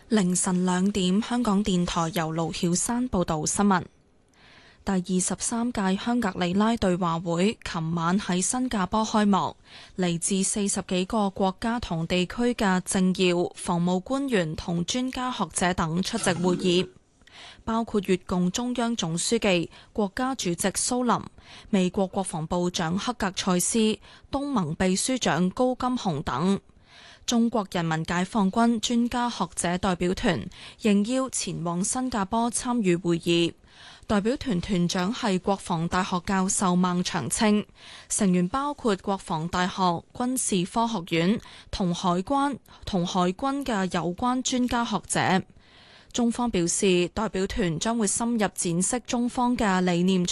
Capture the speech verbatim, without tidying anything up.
凌晨兩點，香港電台由盧曉山報道新聞。第二十三屆香格里拉對話會琴晚喺新加坡開幕，嚟自四十幾個國家同地區嘅政要、防務官員同專家學者等出席會議，包括越共中央總書記、國家主席蘇林、美國國防部長克格塞斯、東盟秘書長高金洪等。中國人民解放軍專家學者代表團應邀前往新加坡參與會議，代表團團長係國防大學教授孟長青，成員包括國防大學、軍事科學院同海關同海軍嘅有關專家學者。中方表示，代表團將會深入展示中方嘅理念